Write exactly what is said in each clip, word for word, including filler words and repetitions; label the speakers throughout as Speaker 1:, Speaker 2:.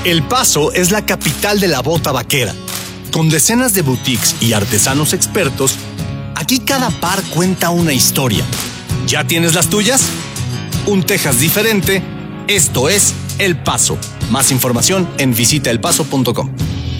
Speaker 1: El Paso es la capital de la bota vaquera. Con decenas de boutiques y artesanos expertos, aquí cada par cuenta una historia. ¿Ya tienes las tuyas? Un Texas diferente. Esto es El Paso. Más información en visita el paso punto com.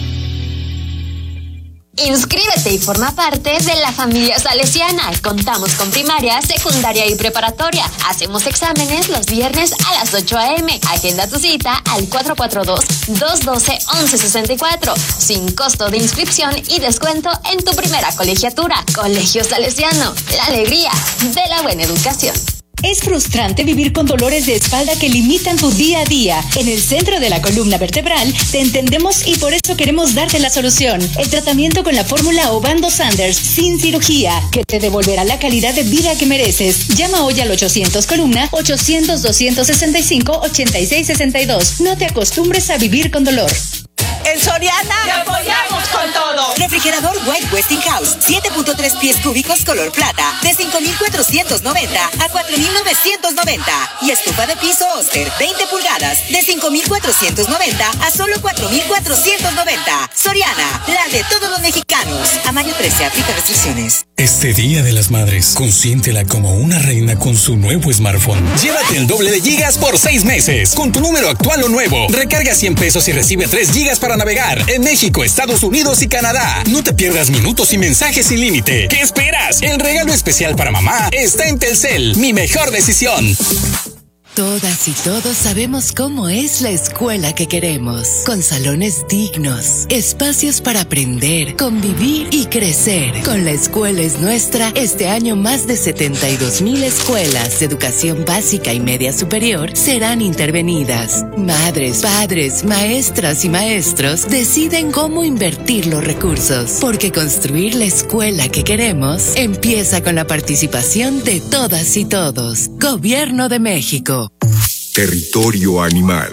Speaker 2: Inscríbete y forma parte de la familia salesiana. Contamos con primaria, secundaria y preparatoria. Hacemos exámenes los viernes a las ocho a.m. Agenda tu cita al cuatro cuatro dos, dos uno dos, once sesenta y cuatro. Sin costo de inscripción y descuento en tu primera colegiatura. Colegio Salesiano, la alegría de la buena educación.
Speaker 3: Es frustrante vivir con dolores de espalda que limitan tu día a día. En el centro de la columna vertebral te entendemos y por eso queremos darte la solución. El tratamiento con la fórmula Obando Sanders sin cirugía, que te devolverá la calidad de vida que mereces. Llama hoy al ochocientos columna, ochocientos, doscientos sesenta y cinco, ochenta y seis sesenta y dos. No te acostumbres a vivir con dolor.
Speaker 4: En Soriana te apoyamos con todo.
Speaker 5: Refrigerador White Westinghouse, siete punto tres pies cúbicos color plata, de cinco mil cuatrocientos noventa a cuatro mil novecientos noventa. Y estufa de piso Oster, veinte pulgadas, de cinco mil cuatrocientos noventa a solo cuatro mil cuatrocientos noventa. Soriana, la de todos los mexicanos. A mayo trece, aplica restricciones.
Speaker 6: Este Día de las Madres, consiéntela como una reina con su nuevo smartphone.
Speaker 7: Llévate el doble de gigas por seis meses. Con tu número actual o nuevo. Recarga cien pesos y recibe tres gigas para navegar en México, Estados Unidos y Canadá. No te pierdas minutos y mensajes sin límite. ¿Qué esperas? El regalo especial para mamá está en Telcel. Mi mejor decisión.
Speaker 8: Todas y todos sabemos cómo es la escuela que queremos, con salones dignos, espacios para aprender, convivir y crecer. Con La Escuela es Nuestra, este año más de setenta y dos mil escuelas de educación básica y media superior serán intervenidas. Madres, padres, maestras y maestros deciden cómo invertir los recursos, porque construir la escuela que queremos empieza con la participación de todas y todos. Gobierno de México.
Speaker 9: Territorio animal.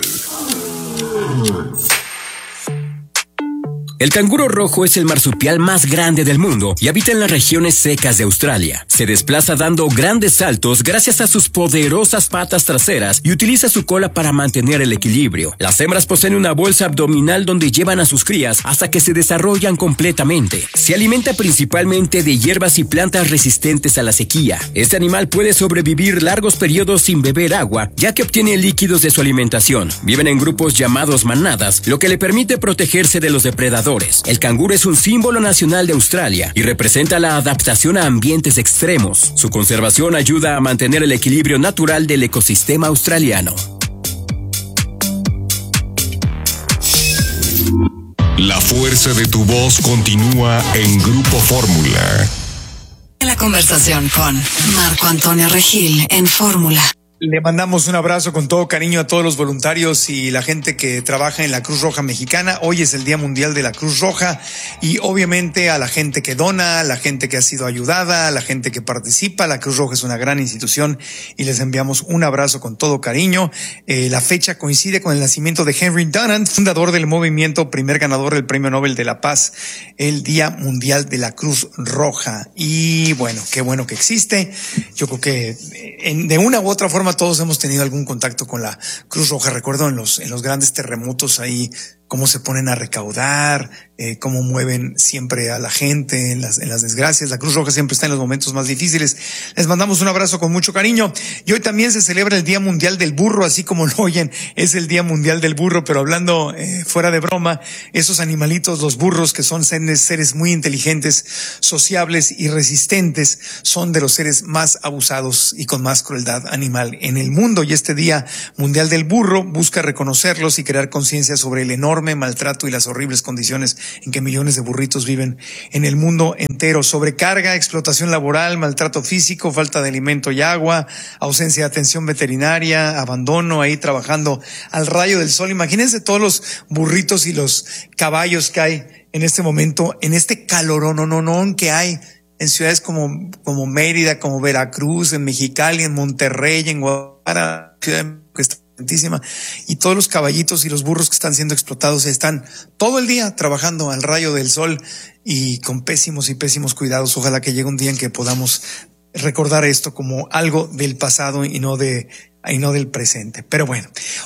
Speaker 10: El canguro rojo es el marsupial más grande del mundo y habita en las regiones secas de Australia. Se desplaza dando grandes saltos gracias a sus poderosas patas traseras y utiliza su cola para mantener el equilibrio. Las hembras poseen una bolsa abdominal donde llevan a sus crías hasta que se desarrollan completamente. Se alimenta principalmente de hierbas y plantas resistentes a la sequía. Este animal puede sobrevivir largos periodos sin beber agua, ya que obtiene líquidos de su alimentación. Viven en grupos llamados manadas, lo que le permite protegerse de los depredadores. El canguro es un símbolo nacional de Australia y representa la adaptación a ambientes extremos. Su conservación ayuda a mantener el equilibrio natural del ecosistema australiano.
Speaker 9: La fuerza de tu voz continúa en Grupo Fórmula.
Speaker 11: La conversación con Marco Antonio Regil en Fórmula.
Speaker 12: Le mandamos un abrazo con todo cariño a todos los voluntarios y la gente que trabaja en la Cruz Roja Mexicana. Hoy es el Día Mundial de la Cruz Roja y obviamente a la gente que dona, a la gente que ha sido ayudada, a la gente que participa. La Cruz Roja es una gran institución y les enviamos un abrazo con todo cariño. Eh, la fecha coincide con el nacimiento de Henry Dunant, fundador del movimiento, primer ganador del Premio Nobel de la Paz, el Día Mundial de la Cruz Roja. Y bueno, qué bueno que existe. Yo creo que en, de una u otra forma todos hemos tenido algún contacto con la Cruz Roja. Recuerdo en los, en los grandes terremotos ahí cómo se ponen a recaudar, eh, cómo mueven siempre a la gente en las, en las desgracias. La Cruz Roja siempre está en los momentos más difíciles. Les mandamos un abrazo con mucho cariño. Y hoy también se celebra el Día Mundial del Burro, así como lo oyen, es el Día Mundial del Burro, pero hablando eh, fuera de broma, esos animalitos, los burros, que son seres, seres muy inteligentes, sociables y resistentes, son de los seres más abusados y con más crueldad animal en el mundo. Y este Día Mundial del Burro busca reconocerlos y crear conciencia sobre el enorme maltrato y las horribles condiciones en que millones de burritos viven en el mundo entero. Sobrecarga, explotación laboral, maltrato físico, falta de alimento y agua, ausencia de atención veterinaria, abandono ahí trabajando al rayo del sol. Imagínense todos los burritos y los caballos que hay en este momento, en este calorononón que hay en ciudades como, como Mérida, como Veracruz, en Mexicali, en Monterrey, en Guadalajara, Ciudad de México, que está y todos los caballitos y los burros que están siendo explotados están todo el día trabajando al rayo del sol y con pésimos y pésimos cuidados. Ojalá que llegue un día en que podamos recordar esto como algo del pasado y no de y no del presente. Pero bueno,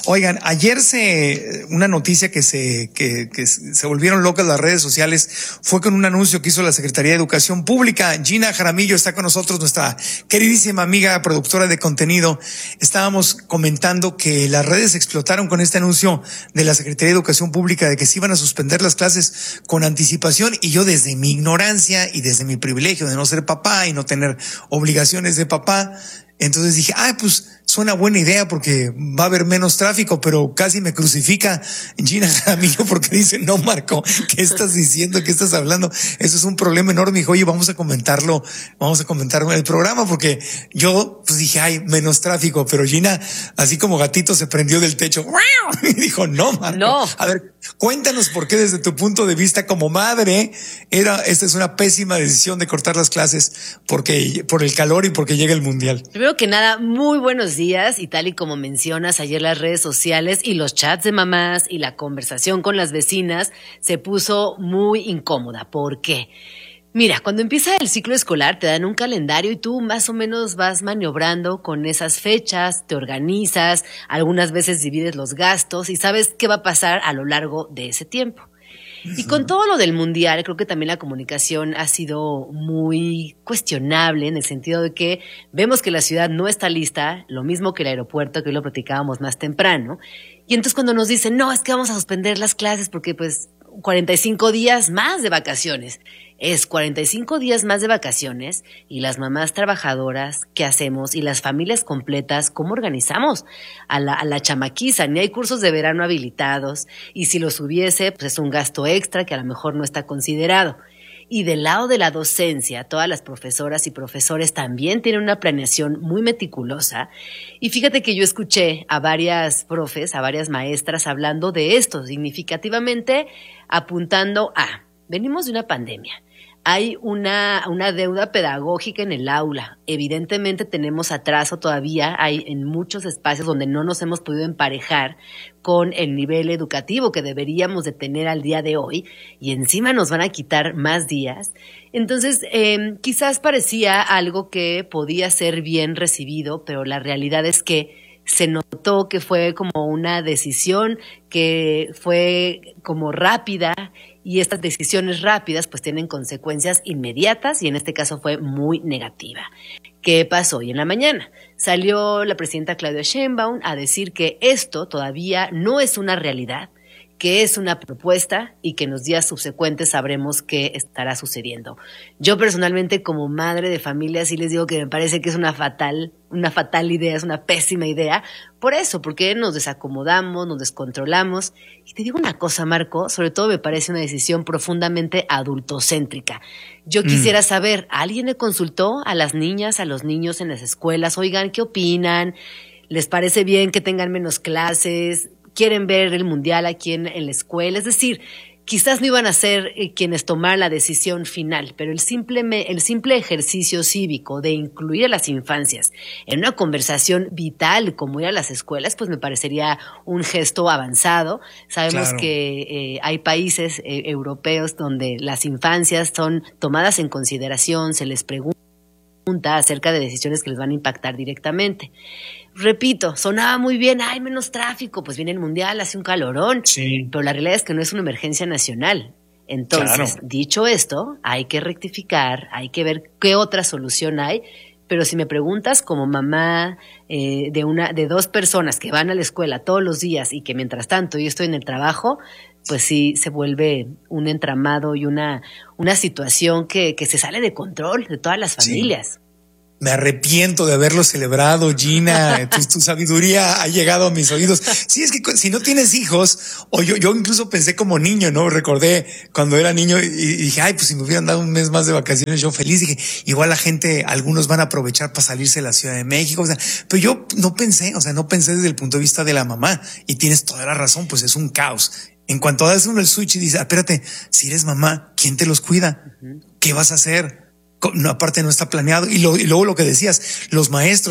Speaker 12: Oigan, ayer se, una noticia que se, que, que se volvieron locas las redes sociales fue con un anuncio que hizo la Secretaría de Educación Pública. Gina Jaramillo está con nosotros, nuestra queridísima amiga productora de contenido. Estábamos comentando que las redes explotaron con este anuncio de la Secretaría de Educación Pública de que se iban a suspender las clases con anticipación, y yo desde mi ignorancia y desde mi privilegio de no ser papá y no tener obligaciones de papá, entonces dije, ah, pues suena buena idea porque va a haber menos tráfico, pero casi me crucifica Gina Jaramillo porque dice, no, Marco, ¿qué estás diciendo? ¿Qué estás hablando? Eso es un problema enorme. Dijo, oye, vamos a comentarlo, vamos a comentarlo en el programa, porque yo pues dije, ay, menos tráfico, pero Gina, así como gatito, se prendió del techo y dijo, no, Marco.
Speaker 13: No.
Speaker 12: A ver, cuéntanos por qué desde tu punto de vista como madre, era, esta es una pésima decisión de cortar las clases porque, por el calor y porque llega el mundial.
Speaker 13: Primero que nada, muy buenos días, y tal y como mencionas, ayer las redes sociales y los chats de mamás y la conversación con las vecinas se puso muy incómoda. ¿Por qué? Mira, cuando empieza el ciclo escolar te dan un calendario y tú más o menos vas maniobrando con esas fechas, te organizas, algunas veces divides los gastos y sabes qué va a pasar a lo largo de ese tiempo. Y con todo lo del mundial, creo que también la comunicación ha sido muy cuestionable en el sentido de que vemos que la ciudad no está lista, lo mismo que el aeropuerto, que hoy lo platicábamos más temprano. Y entonces cuando nos dicen, no, es que vamos a suspender las clases porque pues cuarenta y cinco días más de vacaciones. Es cuarenta y cinco días más de vacaciones y las mamás trabajadoras, ¿qué hacemos? Y las familias completas, ¿cómo organizamos a la, a la chamaquiza? Ni hay cursos de verano habilitados y si los hubiese, pues es un gasto extra que a lo mejor no está considerado. Y del lado de la docencia, todas las profesoras y profesores también tienen una planeación muy meticulosa. Y fíjate que yo escuché a varias profes, a varias maestras hablando de esto, significativamente apuntando a, venimos de una pandemia. Hay una, una deuda pedagógica en el aula. Evidentemente tenemos atraso todavía, hay en muchos espacios donde no nos hemos podido emparejar con el nivel educativo que deberíamos de tener al día de hoy, y encima nos van a quitar más días. Entonces, eh, quizás parecía algo que podía ser bien recibido, pero la realidad es que se notó que fue como una decisión que fue como rápida, y estas decisiones rápidas pues tienen consecuencias inmediatas y en este caso fue muy negativa. ¿Qué pasó hoy en la mañana? Salió la presidenta Claudia Sheinbaum a decir que esto todavía no es una realidad, que es una propuesta y que en los días subsecuentes sabremos qué estará sucediendo. Yo personalmente como madre de familia sí les digo que me parece que es una fatal, una fatal idea, es una pésima idea. Por eso, porque nos desacomodamos, nos descontrolamos. Y te digo una cosa, Marco, sobre todo me parece una decisión profundamente adultocéntrica. Yo quisiera mm. saber, ¿alguien le consultó a las niñas, a los niños en las escuelas? Oigan, ¿qué opinan? ¿Les parece bien que tengan menos clases? ¿Quieren ver el mundial aquí en, en la escuela? Es decir, quizás no iban a ser eh, quienes tomaran la decisión final, pero el simple, el simple ejercicio cívico de incluir a las infancias en una conversación vital como ir a las escuelas, pues me parecería un gesto avanzado. Sabemos claro. que eh, hay países eh, europeos donde las infancias son tomadas en consideración, se les pregunta acerca de decisiones que les van a impactar directamente. Repito, sonaba muy bien, hay menos tráfico, pues viene el mundial, hace un calorón, sí. Pero la realidad es que no es una emergencia nacional. Entonces, claro. Dicho esto, hay que rectificar, hay que ver qué otra solución hay, pero si me preguntas como mamá eh, de una de dos personas que van a la escuela todos los días y que mientras tanto yo estoy en el trabajo, pues sí se vuelve un entramado y una, una situación que, que se sale de control de todas las familias. Sí.
Speaker 12: Me arrepiento de haberlo celebrado, Gina. Tu, tu sabiduría ha llegado a mis oídos. Sí, es que si no tienes hijos, o yo, yo incluso pensé como niño, ¿no? Recordé cuando era niño y, y dije, ay, pues si me hubieran dado un mes más de vacaciones, yo feliz. Dije, igual la gente, algunos van a aprovechar para salirse de la Ciudad de México. O sea, pero yo no pensé, o sea, no pensé desde el punto de vista de la mamá. Y tienes toda la razón, pues es un caos. En cuanto das uno el switch y dices, ah, espérate, si eres mamá, ¿quién te los cuida? ¿Qué vas a hacer? No, aparte no está planeado. Y, lo, y luego lo que decías, los maestros,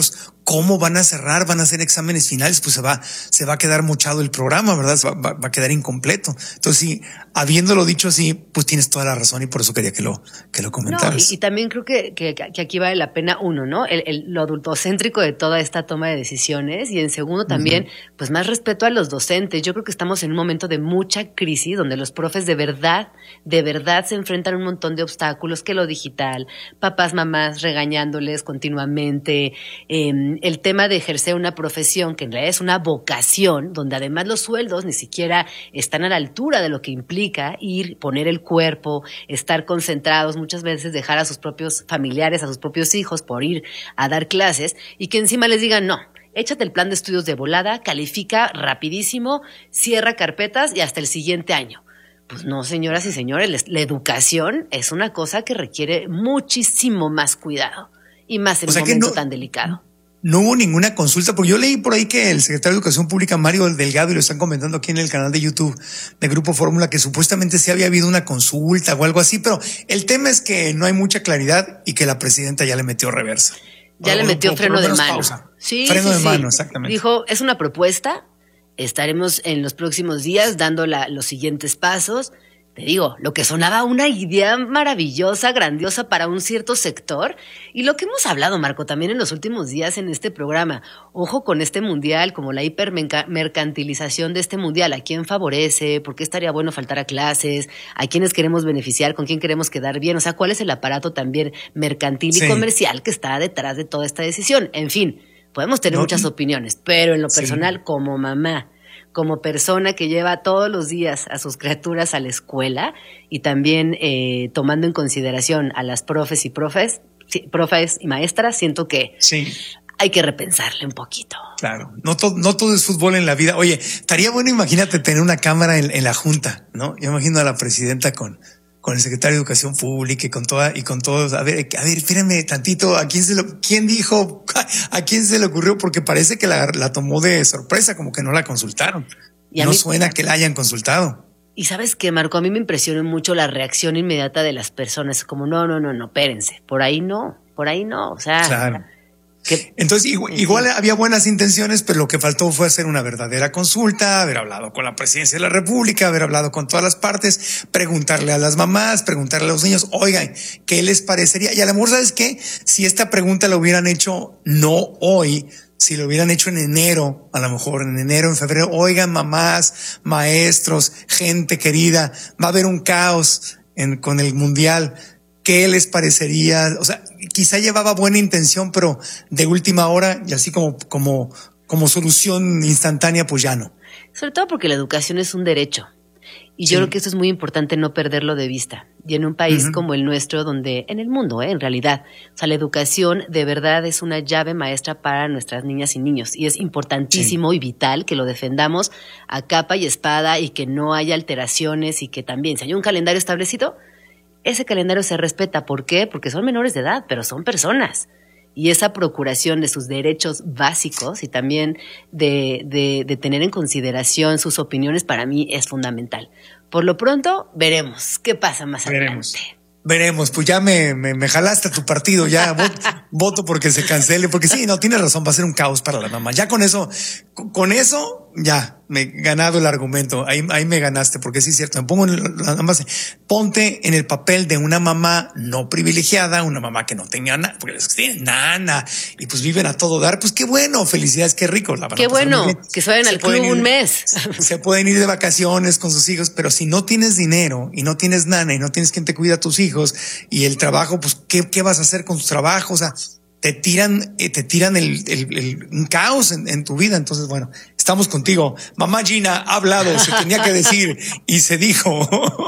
Speaker 12: ¿cómo van a cerrar? ¿Van a hacer exámenes finales? Pues se va, se va a quedar mochado el programa, ¿verdad? Va, va, va a quedar incompleto. Entonces, sí, habiéndolo dicho así, pues tienes toda la razón y por eso quería que lo, que lo comentaras.
Speaker 13: No, y, y también creo que, que, que aquí vale la pena, uno, ¿no? El, el, lo adultocéntrico de toda esta toma de decisiones, y en segundo también, uh-huh. pues más respeto a los docentes. Yo creo que estamos en un momento de mucha crisis donde los profes de verdad, de verdad se enfrentan a un montón de obstáculos, que lo digital, papás, mamás regañándoles continuamente, eh, el tema de ejercer una profesión que en realidad es una vocación, donde además los sueldos ni siquiera están a la altura de lo que implica ir, poner el cuerpo, estar concentrados, muchas veces dejar a sus propios familiares, a sus propios hijos por ir a dar clases, y que encima les digan no, échate el plan de estudios de volada, califica rapidísimo, cierra carpetas y hasta el siguiente año. Pues no, señoras y señores, la educación es una cosa que requiere muchísimo más cuidado y más en un momento no, tan delicado.
Speaker 12: No hubo ninguna consulta, porque yo leí por ahí que el secretario de Educación Pública, Mario Delgado, y lo están comentando aquí en el canal de YouTube de Grupo Fórmula, que supuestamente sí había habido una consulta o algo así, pero el tema es que no hay mucha claridad y que la presidenta ya le metió reversa.
Speaker 13: Ya o, le metió o, freno de mano.
Speaker 12: Pausa.
Speaker 13: Sí,
Speaker 12: freno
Speaker 13: sí,
Speaker 12: de
Speaker 13: sí.
Speaker 12: mano, exactamente.
Speaker 13: Dijo, es una propuesta, estaremos en los próximos días dando la, los siguientes pasos. Te digo, lo que sonaba una idea maravillosa, grandiosa para un cierto sector, y lo que hemos hablado, Marco, también en los últimos días en este programa. Ojo con este mundial, como la hipermercantilización de este mundial. ¿A quién favorece? ¿Por qué estaría bueno faltar a clases? ¿A quiénes queremos beneficiar? ¿Con quién queremos quedar bien? O sea, ¿cuál es el aparato también mercantil y sí. comercial que está detrás de toda esta decisión? En fin, podemos tener no, muchas opiniones, pero en lo personal, sí. como mamá, como persona que lleva todos los días a sus criaturas a la escuela y también eh, tomando en consideración a las profes y profes, sí, profes y maestras, siento que
Speaker 12: sí.
Speaker 13: hay que repensarle un poquito.
Speaker 12: Claro, no, to, no todo es fútbol en la vida. Oye, estaría bueno, imagínate tener una cámara en, en la junta, ¿no? Yo imagino a la presidenta con... con el secretario de Educación Pública y con toda y con todos. A ver, a ver, espérenme tantito. ¿A quién se lo, quién dijo? ¿A quién se le ocurrió? Porque parece que la, la tomó de sorpresa, como que no la consultaron. Y no mí, suena que la hayan consultado.
Speaker 13: Y ¿sabes qué, Marco? A mí me impresionó mucho la reacción inmediata de las personas. Como, no, no, no, no, espérense. Por ahí no, por ahí no. O sea...
Speaker 12: Claro. Que, Entonces, igual, igual había buenas intenciones, pero lo que faltó fue hacer una verdadera consulta, haber hablado con la presidencia de la República, haber hablado con todas las partes, preguntarle a las mamás, preguntarle a los niños, oigan, ¿qué les parecería? Y a lo mejor, ¿sabes qué? Si esta pregunta la hubieran hecho no hoy, si lo hubieran hecho en enero, a lo mejor en enero, en febrero, oigan, mamás, maestros, gente querida, va a haber un caos en, con el mundial. ¿Qué les parecería? O sea, quizá llevaba buena intención, pero de última hora y así como, como, como solución instantánea, pues ya no.
Speaker 13: Sobre todo porque la educación es un derecho. Y sí. yo creo que eso es muy importante no perderlo de vista. Y en un país uh-huh. como el nuestro, donde, en el mundo, ¿eh? en realidad, o sea, la educación de verdad es una llave maestra para nuestras niñas y niños. Y es importantísimo sí. y vital que lo defendamos a capa y espada y que no haya alteraciones y que también, si hay un calendario establecido, ese calendario se respeta. ¿Por qué? Porque son menores de edad, pero son personas. Y esa procuración de sus derechos básicos y también de, de, de tener en consideración sus opiniones para mí es fundamental. Por lo pronto, veremos qué pasa más
Speaker 12: veremos.
Speaker 13: adelante.
Speaker 12: Veremos, pues ya me, me, me jalaste a tu partido, ya voto, voto porque se cancele, porque sí, no, tienes razón, va a ser un caos para la mamá. Ya con eso, con, con eso, ya, me he ganado el argumento, ahí, ahí me ganaste, porque sí es cierto, me pongo en el, nada más, ponte en el papel de una mamá no privilegiada, una mamá que no tenía nada, porque les tienen nana, y pues viven a todo dar, pues qué bueno, felicidades, qué rico. La
Speaker 13: qué bueno, que se vayan al club ir, un mes.
Speaker 12: Se pueden ir de vacaciones con sus hijos, pero si no tienes dinero, y no tienes nana, y no tienes quien te cuida a tus hijos, y el trabajo, pues, ¿qué, qué vas a hacer con tu trabajo? O sea, te tiran, eh, te tiran el, el, el un caos en, en tu vida. Entonces, bueno, estamos contigo. Mamá Gina ha hablado, se tenía que decir y se dijo.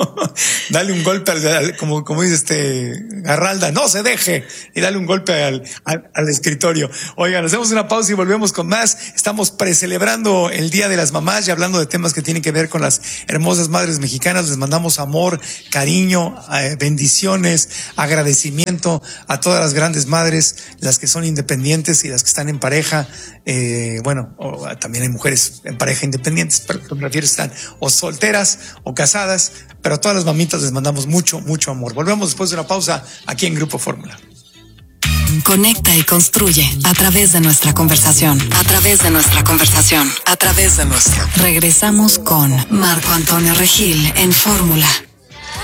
Speaker 12: Dale un golpe al, al como, como dice este Garralda, no se deje, y dale un golpe al, al, al escritorio. Oigan, hacemos una pausa y volvemos con más. Estamos precelebrando el Día de las Mamás y hablando de temas que tienen que ver con las hermosas madres mexicanas. Les mandamos amor, cariño, eh, bendiciones, agradecimiento a todas las grandes madres, las que son independientes y las que están en pareja. Eh, bueno, o, también hay mujeres en pareja independientes, pero me refiero están o solteras o casadas, pero a todas las mamitas les mandamos mucho, mucho amor. Volvemos después de una pausa aquí en Grupo Fórmula.
Speaker 11: Conecta y construye a través de nuestra conversación. A través de nuestra conversación. A través de nuestra. Regresamos con Marco Antonio Regil en Fórmula.